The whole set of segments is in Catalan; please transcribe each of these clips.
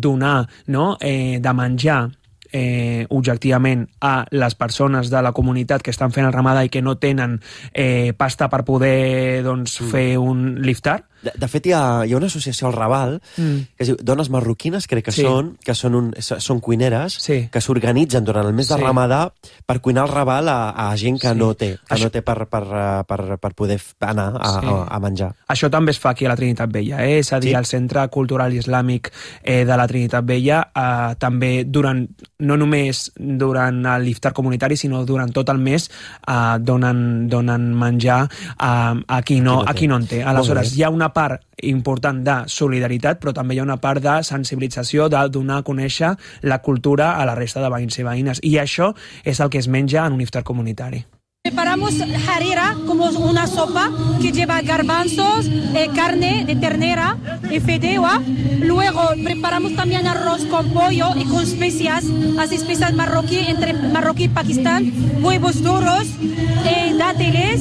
donar, no, de menjar objectivament a les persones de la comunitat que estan fent el ramadà i que no tenen pasta per poder fer un l'iftar. De fet, hi ha una associació al Raval que es diu Dones Marroquines, crec que són cuineres que s'organitzen durant el mes de Ramadà per cuinar el Raval a gent que no té per poder anar a menjar. Això també es fa aquí a la Trinitat Vella, és a dir, al Centre Cultural Islàmic de la Trinitat Vella també no només durant l'iftar comunitari, sinó durant tot el mes donen menjar a qui no en té. Aleshores, hi ha una part important de solidaritat, però també hi ha una part de sensibilització, de donar a conèixer la cultura a la resta de veïns i veïnes. I això és el que es menja en un iftar comunitari. Preparamos harira, como una sopa que lleva garbanzos, carne de ternera y fideuá. Luego preparamos también arroz con pollo y con especias, así especias marroquí, entre Marroquí y Pakistán, huevos duros, dátiles,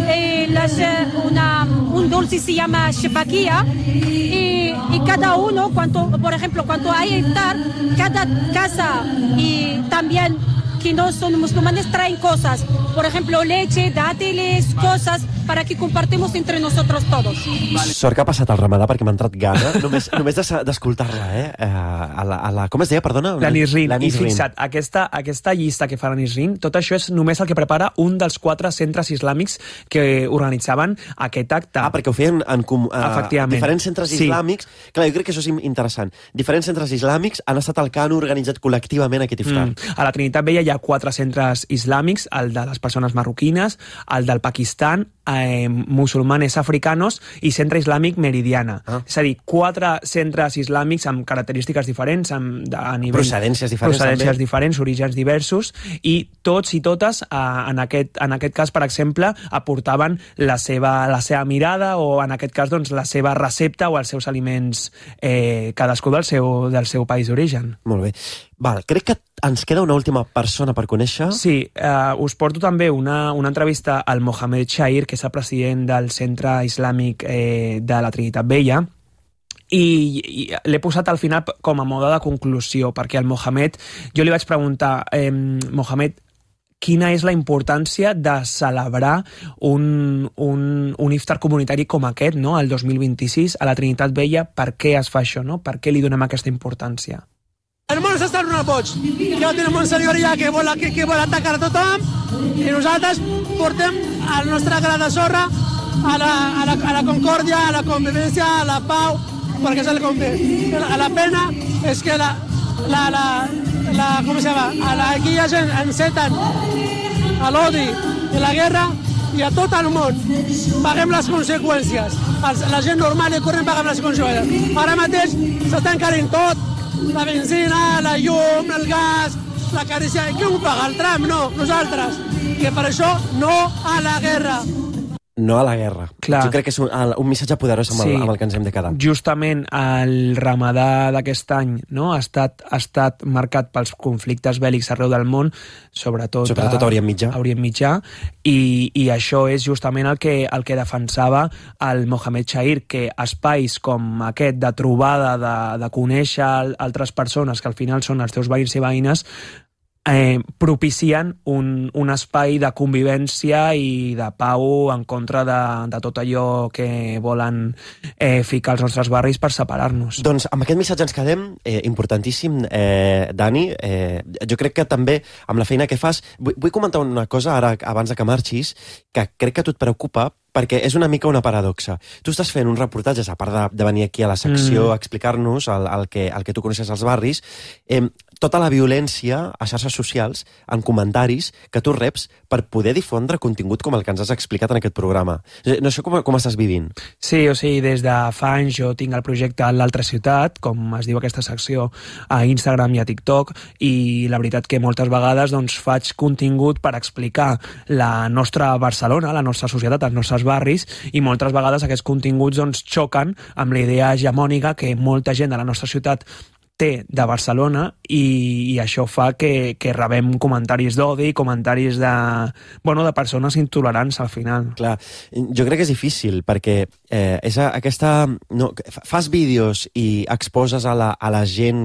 un dulce se llama shefakia, y cada uno, por ejemplo, cuando hay iftar, cada casa y también que no son musulmanes traen cosas, por ejemplo, leche, dátiles, cosas para que compartimos entre nosotros todos. Sort que ha passat el ramadà perquè m'ha entrat gana, només d'escoltar-la, com es deia, perdona? La Nisrin. I fixa't, aquesta llista que fa la Nisrin, tot això és només el que prepara un dels 4 centres islàmics que organitzaven aquest acte. Perquè ho feien en diferents centres islàmics. Clar, jo crec que això és interessant. Diferents centres islàmics han estat el que han organitzat col·lectivament aquest iftar. A la Trinitat Vella hi ha 4 centres islàmics, el de les persones marroquines, el del Pakistan, musulmanes africanos i Centre Islàmic Meridiana. És a dir, 4 centres islàmics amb característiques diferents, a nivell... Procedències diferents, orígens diversos, i tots i totes, en aquest cas, per exemple, aportaven la seva mirada o, en aquest cas, la seva recepta o els seus aliments, cadascú del seu país d'origen. Molt bé. Crec que ens queda una última persona per conèixer. Sí, us porto també una entrevista al Mohamed Chahir, que és el president del Centre Islàmic de la Trinitat Vella, i l'he posat al final com a mode de conclusió, perquè al Mohamed, jo li vaig preguntar, Mohamed, quina és la importància de celebrar un iftar comunitari com aquest, no? El 2026 a la Trinitat Vella? Per què es fa això, no? Per què li donem aquesta importància? El món està en una boig. Ja tenim un senyoria que vol atacar a tothom i nosaltres portem el nostre gra de sorra a la concòrdia, a la convivència, a la pau, perquè és el que convé. La pena és que aquí hi ha gent enceten a l'odi i la guerra i a tot el món paguem les conseqüències. La gent normal i corrent paguem les conseqüències. Ara mateix s'està encarint tot, la benzina, la llum, el gas, la carícia. Qui ho paga? El tram? No, nosaltres. I per això no a la guerra. No a la guerra. Clar. Jo crec que és un missatge poderós amb el que ens hem de quedar. Justament el ramadà d'aquest any, no, ha estat marcat pels conflictes bèl·lics arreu del món, sobretot a Orient Mitjà, i això és justament el que defensava el Mohamed Chahir, que espais com aquest de trobada, de conèixer altres persones que al final són els teus veïns i veïnes, propicien un espai de convivència i de pau en contra de tot allò que volen ficar als nostres barris per separar-nos. Doncs amb aquest missatge ens quedem, importantíssim, Dani. Jo crec que també, amb la feina que fas, vull comentar una cosa ara, abans de que marxis, que crec que a tu et preocupa, perquè és una mica una paradoxa. Tu estàs fent uns reportatges, a part de venir aquí a la secció a explicar-nos el que tu coneixes als barris, tota la violència a xarxes socials, en comentaris que tu reps per poder difondre contingut com el que ens has explicat en aquest programa. No sé com estàs vivint. Sí, o sigui, des de fa anys jo tinc el projecte L'Altra Ciutat, com es diu aquesta secció, a Instagram i a TikTok, i la veritat que moltes vegades faig contingut per explicar la nostra Barcelona, la nostra societat, els nostres barris, i moltes vegades aquests continguts xoquen amb la idea hegemònica que molta gent de la nostra ciutat té de Barcelona, i això fa que rebem comentaris d'odi, comentaris de persones intolerants al final. Clar, jo crec que és difícil, perquè fas vídeos i exposes a la gent